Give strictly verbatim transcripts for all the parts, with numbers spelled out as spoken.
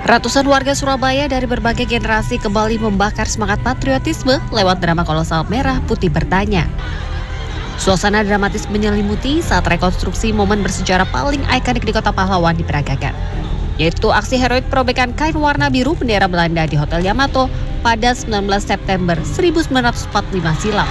Ratusan warga Surabaya dari berbagai generasi kembali membakar semangat patriotisme lewat drama kolosal Merah Putih Bertanya. Suasana dramatis menyelimuti saat rekonstruksi momen bersejarah paling ikonik di Kota Pahlawan diperagakan, yaitu aksi heroik perobekan kain warna biru bendera Belanda di Hotel Yamato pada sembilan belas September seribu sembilan ratus empat puluh lima silam.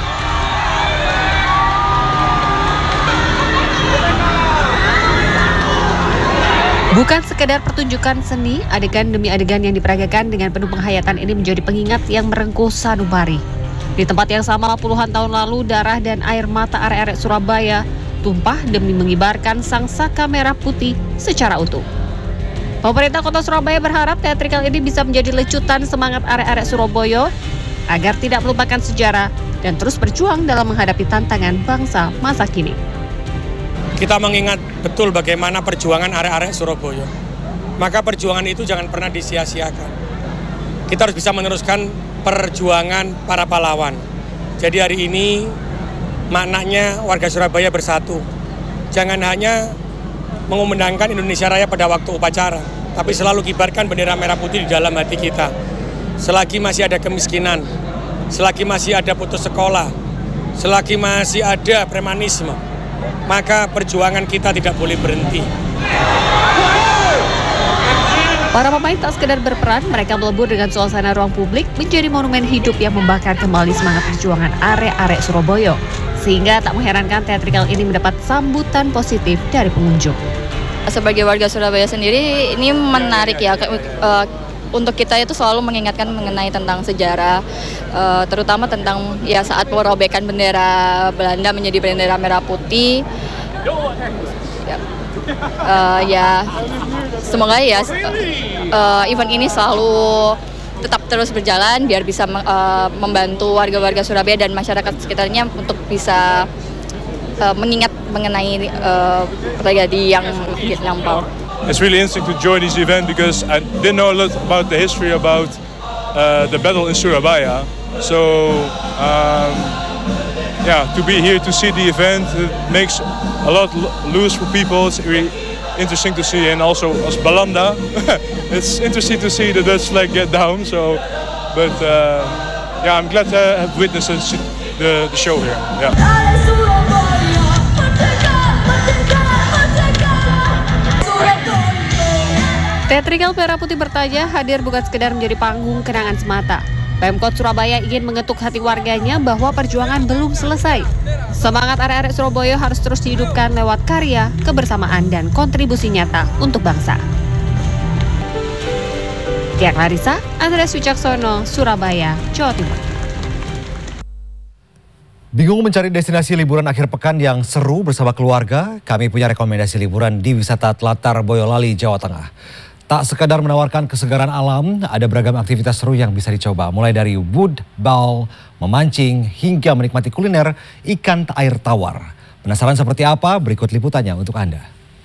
Bukan sekedar pertunjukan seni, adegan demi adegan yang diperagakan dengan penuh penghayatan ini menjadi pengingat yang merengkuh sanubari. Di tempat yang sama puluhan tahun lalu, darah dan air mata arek-arek Surabaya tumpah demi mengibarkan sang saka merah putih secara utuh. Pemerintah Kota Surabaya berharap teatrikal ini bisa menjadi lecutan semangat arek-arek Surabaya agar tidak melupakan sejarah dan terus berjuang dalam menghadapi tantangan bangsa masa kini. Kita mengingat betul bagaimana perjuangan arek-arek Surabaya. Maka perjuangan itu jangan pernah disia-siakan. Kita harus bisa meneruskan perjuangan para pahlawan. Jadi hari ini maknanya warga Surabaya bersatu. Jangan hanya mengumandangkan Indonesia Raya pada waktu upacara, tapi selalu kibarkan bendera merah putih di dalam hati kita. Selagi masih ada kemiskinan, selagi masih ada putus sekolah, selagi masih ada premanisme, maka perjuangan kita tidak boleh berhenti. Para pemain tak sekedar berperan, mereka melebur dengan suasana ruang publik menjadi monumen hidup yang membakar kembali semangat perjuangan arek-arek Surabaya. Sehingga tak mengherankan teatrikal ini mendapat sambutan positif dari pengunjung. Sebagai warga Surabaya sendiri, ini menarik ya, uh, untuk kita itu selalu mengingatkan mengenai tentang sejarah, uh, terutama tentang ya saat perobekan bendera Belanda menjadi bendera merah putih. Ya, uh, ya semoga ya uh, event ini selalu tetap terus berjalan biar bisa uh, membantu warga-warga Surabaya dan masyarakat sekitarnya untuk bisa uh, mengingat mengenai uh, tragedi yang lampau. It's really interesting to join this event because I didn't know a lot about the history about uh, the battle in Surabaya. So um, yeah, to be here to see the event, it makes a lot loose for people. It's really interesting to see, and also as Belanda, it's interesting to see the Dutch flag get down. So, but uh, yeah, I'm glad to have witnessed the, the show here. Yeah. Teatrikal Merah Putih Bertanya hadir bukan sekedar menjadi panggung kenangan semata. Pemkot Surabaya ingin mengetuk hati warganya bahwa perjuangan belum selesai. Semangat arek-arek Surabaya harus terus dihidupkan lewat karya, kebersamaan, dan kontribusi nyata untuk bangsa. Tia Clarissa, Andreas Wicaksono, Surabaya, Jawa Timur. Bingung mencari destinasi liburan akhir pekan yang seru bersama keluarga? Kami punya rekomendasi liburan di wisata Telatar Boyolali, Jawa Tengah. Tak sekadar menawarkan kesegaran alam, ada beragam aktivitas seru yang bisa dicoba. Mulai dari wood ball, memancing, hingga menikmati kuliner ikan air tawar. Penasaran seperti apa? Berikut liputannya untuk Anda.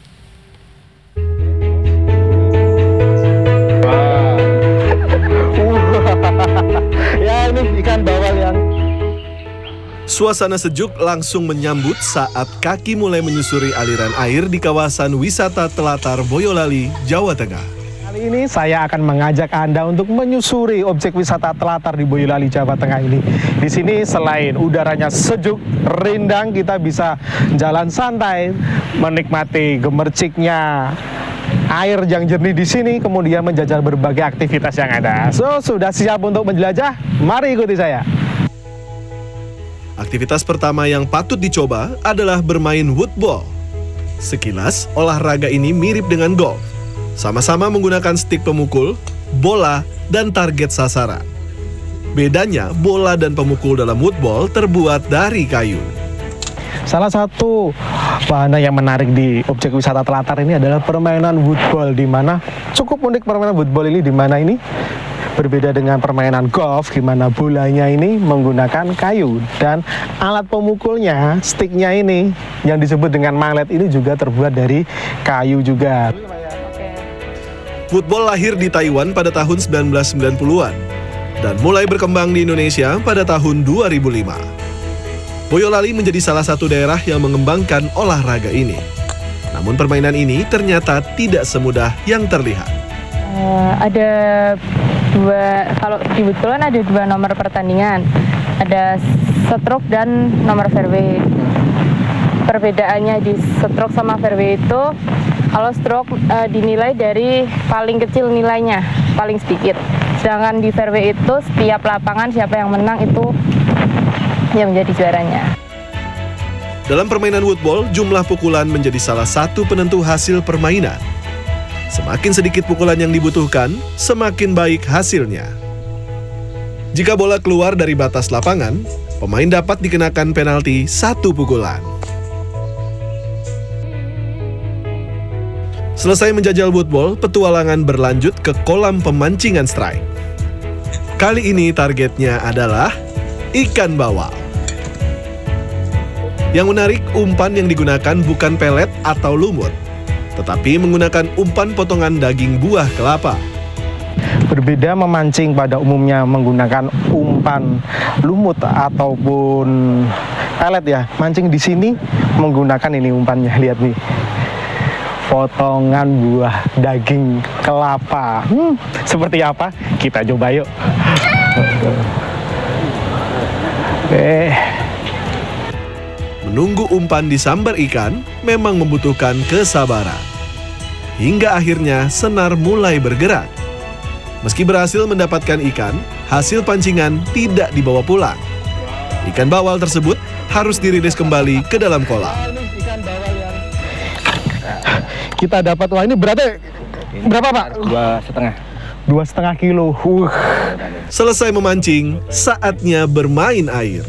Ya, ini ikan bawal yang... Suasana sejuk langsung menyambut saat kaki mulai menyusuri aliran air di kawasan wisata Telatar Boyolali, Jawa Tengah. Kali ini saya akan mengajak Anda untuk menyusuri objek wisata Telatar di Boyolali, Jawa Tengah ini. Di sini selain udaranya sejuk, rindang, kita bisa jalan santai, menikmati gemerciknya air yang jernih di sini, kemudian menjajal berbagai aktivitas yang ada. So, sudah siap untuk menjelajah? Mari ikuti saya. Aktivitas pertama yang patut dicoba adalah bermain woodball. Sekilas, olahraga ini mirip dengan golf. Sama-sama menggunakan stik pemukul, bola, dan target sasaran. Bedanya, bola dan pemukul dalam woodball terbuat dari kayu. Salah satu wahana yang menarik di objek wisata Telatar ini adalah permainan woodball, di mana cukup unik permainan woodball ini, di mana ini berbeda dengan permainan golf, di mana bolanya ini menggunakan kayu dan alat pemukulnya, sticknya ini yang disebut dengan mallet ini juga terbuat dari kayu juga. Woodball lahir di Taiwan pada tahun sembilan belas sembilan puluhan dan mulai berkembang di Indonesia pada tahun dua ribu lima. Boyolali menjadi salah satu daerah yang mengembangkan olahraga ini. Namun permainan ini ternyata tidak semudah yang terlihat. Uh, ada dua, kalau di woodball kan ada dua nomor pertandingan, ada stroke dan nomor fairway. Perbedaannya di stroke sama fairway itu, kalau stroke uh, dinilai dari paling kecil nilainya, paling sedikit. Sedangkan di fairway itu setiap lapangan siapa yang menang itu yang menjadi juaranya. Dalam permainan woodball, jumlah pukulan menjadi salah satu penentu hasil permainan. Semakin sedikit pukulan yang dibutuhkan, semakin baik hasilnya. Jika bola keluar dari batas lapangan, pemain dapat dikenakan penalti satu pukulan. Selesai menjajal woodball, petualangan berlanjut ke kolam pemancingan strike. Kali ini targetnya adalah ikan bawal. Yang menarik, umpan yang digunakan bukan pelet atau lumut, tetapi menggunakan umpan potongan daging buah kelapa. Berbeda memancing pada umumnya menggunakan umpan lumut ataupun pelet ya. Mancing di sini menggunakan ini umpannya, lihat nih. Potongan buah daging kelapa. Hmm, seperti apa? Kita coba yuk. Eh. Menunggu umpan disambar ikan memang membutuhkan kesabaran. Hingga akhirnya senar mulai bergerak. Meski berhasil mendapatkan ikan, hasil pancingan tidak dibawa pulang. Ikan bawal tersebut harus dirilis kembali ke dalam kolam. Kita dapat, wah ini beratnya berapa Pak? Dua setengah. Dua setengah kilo. Uh. Selesai memancing, saatnya bermain air.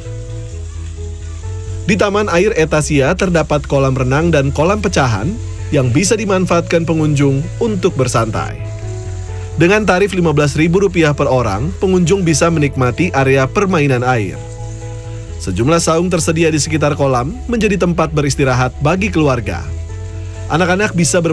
Di Taman Air Etasia terdapat kolam renang dan kolam pecahan yang bisa dimanfaatkan pengunjung untuk bersantai. Dengan tarif lima belas ribu rupiah per orang, pengunjung bisa menikmati area permainan air. Sejumlah saung tersedia di sekitar kolam menjadi tempat beristirahat bagi keluarga. Anak-anak bisa ber